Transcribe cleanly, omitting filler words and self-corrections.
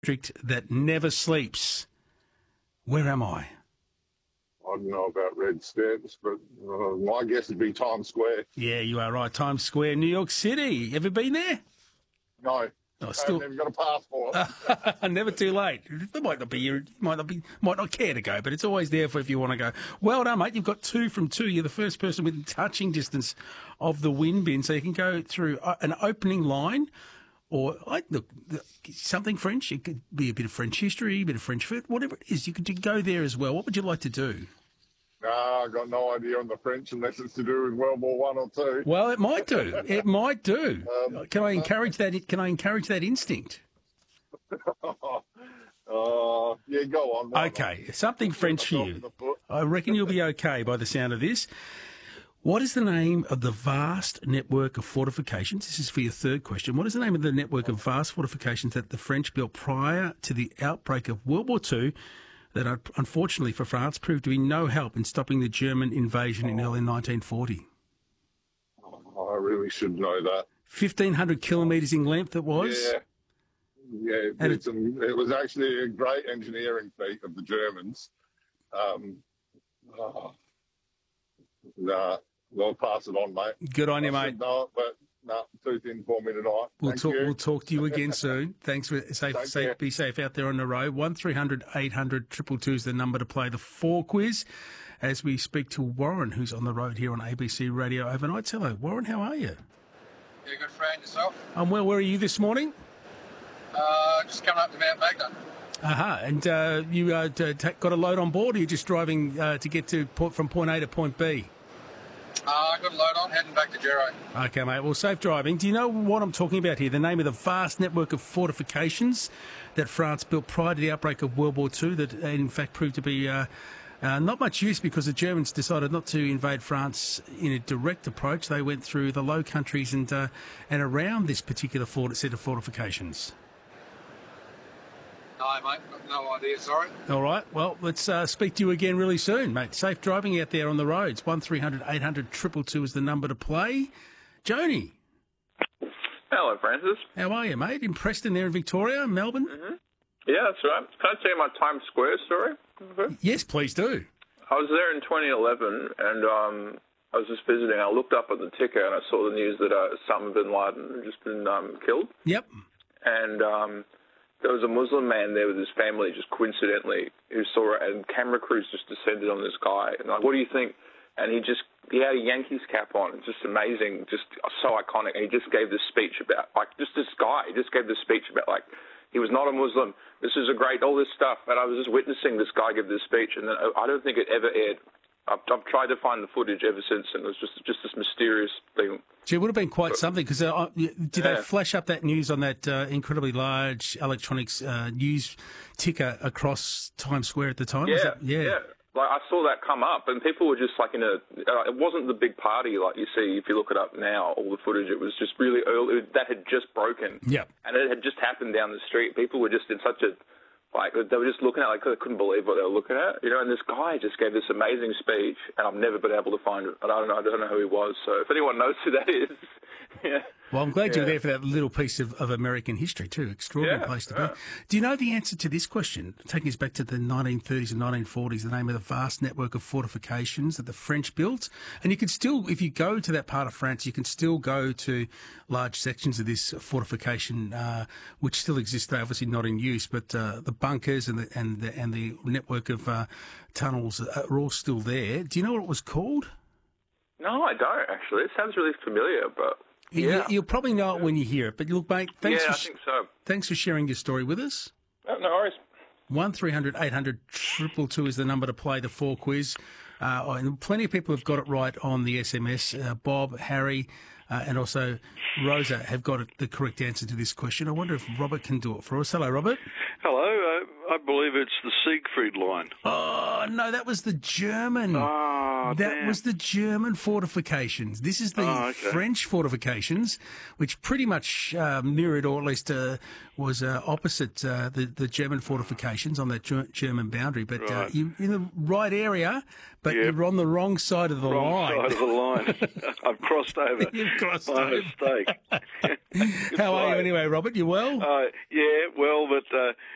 district that never sleeps. Where am I? I don't know about red steps, but my guess would be Times Square. Yeah, you are right. Times Square, New York City. Ever been there? No, Oh, I've never got a passport. Never too late. It might not be you might not care to go, but it's always there for if you want to go. Well done, mate. You've got 2 from 2. You're the first person within touching distance of the win bin, so you can go through an opening line. Or, look, something French. It could be a bit of French history, a bit of French food, whatever it is. You could go there as well. What would you like to do? I've got no idea on the French unless it's to do with World War One or Two. Well, it might do. It might do. Can I encourage that? Can I encourage that instinct? Yeah, go on. Okay, something French for you. I reckon you'll be okay by the sound of this. What is the name of the vast network of fortifications? This is for your third question. What is the name of the network of vast fortifications that the French built prior to the outbreak of World War II that, unfortunately for France, proved to be no help in stopping the German invasion in early 1940? I really should know that. 1,500 kilometres in length it was? Yeah, it was actually a great engineering feat of the Germans. I'll pass it on, mate. Good on you, mate. No, but too thin for me tonight. We'll talk to you again soon. Thanks for be safe out there on the road. 1300 800 222 is the number to play the 4 quiz. As we speak to Warren, who's on the road here on ABC Radio Overnight. Hello, Warren. How are you? Yeah, good friend. Yourself? I'm well. Where are you this morning? Just coming up to Mount Magna. And you got a load on board, or are you just driving to get from point A to point B? I got a load on, heading back to Gero. Okay, mate. Well, safe driving. Do you know what I'm talking about here? The name of the vast network of fortifications that France built prior to the outbreak of World War II that, in fact, proved to be not much use because the Germans decided not to invade France in a direct approach. They went through the Low Countries and around this particular set of fortifications. No, mate, no idea, sorry. All right, well, let's speak to you again really soon, mate. Safe driving out there on the roads. 1300 800 222 is the number to play. Joni. Hello, Francis. How are you, mate? In Preston there in Victoria, Melbourne? Mm-hmm. Yeah, that's right. Can I tell you my Times Square story? Okay. Yes, please do. I was there in 2011 and I was just visiting. I looked up at the ticker and I saw the news that Osama bin Laden had just been killed. Yep. And there was a Muslim man there with his family, just coincidentally, who saw it, and camera crews just descended on this guy. And like, what do you think? And he had a Yankees cap on. It's just amazing, just so iconic. And he just gave this speech about, this guy. He just gave this speech about, he was not a Muslim. This is all this stuff. And I was just witnessing this guy give this speech, and then I don't think it ever aired. I've tried to find the footage ever since, and it was just this mysterious thing. Gee, it would have been quite something, because did they flash up that news on that incredibly large electronics news ticker across Times Square at the time? Yeah. I saw that come up, and people were just it wasn't the big party like you see if you look it up now, all the footage. It was just really early. That had just broken. Yeah. And it had just happened down the street. People were just in such a... they were just looking at it, they couldn't believe what they were looking at, and this guy just gave this amazing speech, and I've never been able to find it. I don't know who he was, so if anyone knows who that is, yeah. Well, I'm glad you're there for that little piece of American history, too. Extraordinary place to be. Do you know the answer to this question? Taking us back to the 1930s and 1940s, the name of the vast network of fortifications that the French built. And you can still, if you go to that part of France, you can still go to large sections of this fortification, which still exist. They're obviously not in use, but the bunkers and the network of tunnels are all still there. Do you know what it was called? No, I don't, actually. It sounds really familiar, but... Yeah. You'll probably know it when you hear it. But look, mate, I think so. Thanks for sharing your story with us. No worries. 1300 800 222 is the number to play the 4 quiz. And plenty of people have got it right on the SMS. Bob, Harry, and also Rosa have got the correct answer to this question. I wonder if Robert can do it for us. Hello, Robert. Hello. I believe it's the Siegfried Line. Oh, no, that was the German. Oh, that was the German fortifications. This is the French fortifications, which pretty much mirrored, or at least was opposite the German fortifications on that German boundary. But you're in the right area, but you're on the wrong side of the line. Wrong side of the line. I've crossed over. You've crossed My over. mistake. How are you anyway, Robert? You well? Yeah, well, but